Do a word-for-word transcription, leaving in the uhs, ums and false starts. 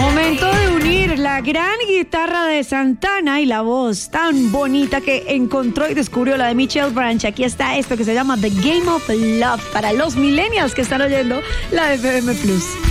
Momento de unir la gran guitarra de Santana y la voz tan bonita que encontró y descubrió la de Michelle Branch. Aquí está esto que se llama The Game of Love para los millennials que están oyendo la F M Plus.